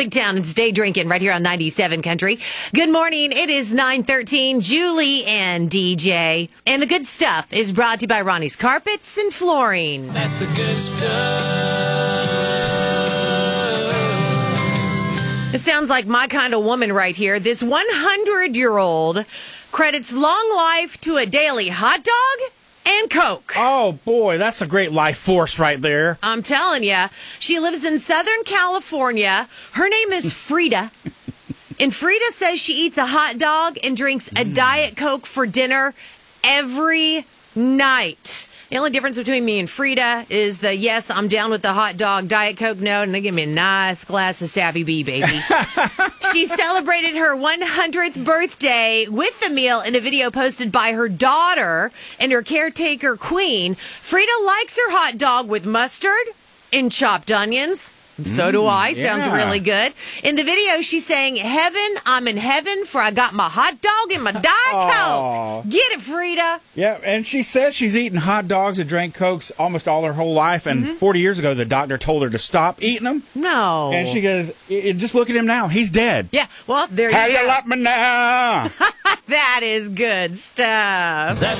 Town. It's Day Drinking right here on 97 Country. Good morning. It is 9:13. Julie and DJ. And the good stuff is brought to you by Ronnie's Carpets and Flooring. That's the good stuff. This sounds like my kind of woman right here. This 100-year-old credits long life to a daily hot dog and Coke. Oh, boy, that's a great life force right there. I'm telling you. She lives in Southern California. Her name is Frida. And Frida says she eats a hot dog and drinks a Diet Coke for dinner every night. The only difference between me and Frida is the yes, I'm down with the hot dog, Diet Coke, no, and they give me a nice glass of Savvy B, baby. She celebrated her 100th birthday with the meal in a video posted by her daughter and her caretaker, Queen. Frida likes her hot dog with mustard and chopped onions. So do I. Sounds really good. In the video, she's saying, "Heaven, I'm in heaven, for I got my hot dog and my Diet Coke." Get it, Frida. Yeah, and she says she's eaten hot dogs and drank Cokes almost all her whole life, and 40 years ago, the doctor told her to stop eating them. No. And she goes, just look at him now. He's dead. Yeah, well, there How you you go. like me now? That is good stuff.